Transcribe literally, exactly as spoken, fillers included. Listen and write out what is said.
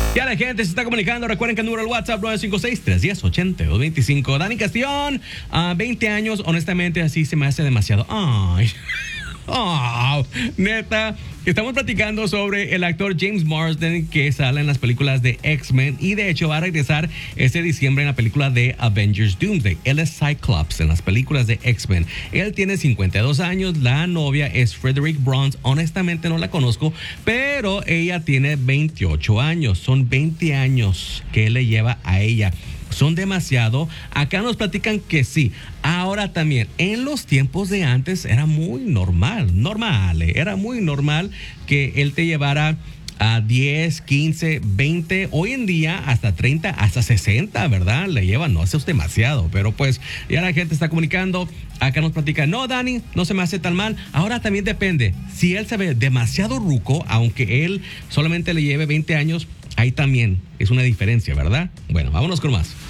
Ya la gente se está comunicando. Recuerden que el número del WhatsApp nueve cinco seis, tres uno cero, ocho dos dos cinco. Dani Castillón, a veinte años, honestamente así se me hace demasiado. Ay. Oh, neta, estamos platicando sobre el actor James Marsden que sale en las películas de X-Men y de hecho va a regresar este diciembre en la película de Avengers Doomsday. Él es Cyclops en las películas de X-Men. Él tiene cincuenta y dos años, la novia es Frederick Bronze, honestamente no la conozco, pero ella tiene veintiocho años, son veinte años que él le lleva a ella. Son demasiado. Acá nos platican que sí. Ahora también, en los tiempos de antes era muy normal, normal, eh, era muy normal que él te llevara a diez, quince, veinte, hoy en día hasta treinta, hasta sesenta, ¿verdad? Le llevan, no, eso es demasiado, pero pues ya la gente está comunicando. Acá nos platican, no, Dani, no se me hace tan mal. Ahora también depende, si él se ve demasiado ruco, aunque él solamente le lleve veinte años, ahí también es una diferencia, ¿verdad? Bueno, vámonos con más.